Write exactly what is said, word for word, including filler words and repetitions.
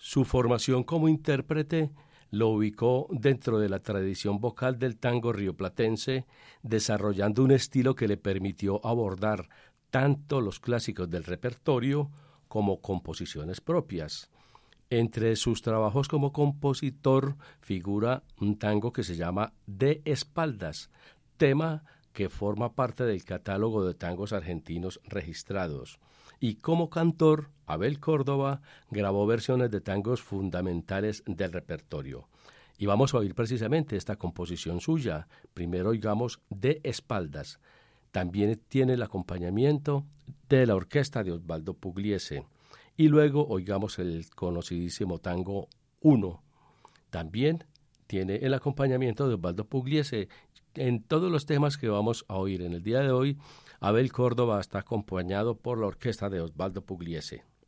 Su formación como intérprete lo ubicó dentro de la tradición vocal del tango rioplatense, desarrollando un estilo que le permitió abordar tanto los clásicos del repertorio como composiciones propias. Entre sus trabajos como compositor figura un tango que se llama De Espaldas, tema que forma parte del catálogo de tangos argentinos registrados. Y como cantor, Abel Córdoba grabó versiones de tangos fundamentales del repertorio. Y vamos a oír precisamente esta composición suya. Primero oigamos De Espaldas. También tiene el acompañamiento de la orquesta de Osvaldo Pugliese. Y luego oigamos el conocidísimo tango uno. También tiene el acompañamiento de Osvaldo Pugliese. En todos los temas que vamos a oír en el día de hoy, Abel Córdoba está acompañado por la orquesta de Osvaldo Pugliese.